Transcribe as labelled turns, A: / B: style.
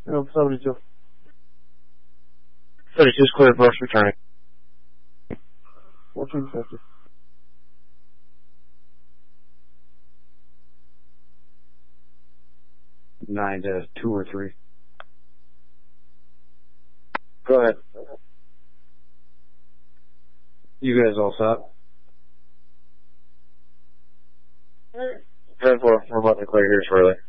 A: No, 72.
B: 32 is clear, brush returning.
A: 1450.
C: Nine to 2 or 3.
B: Go ahead.
C: You guys all set?
B: 10-4, we're about to clear here shortly.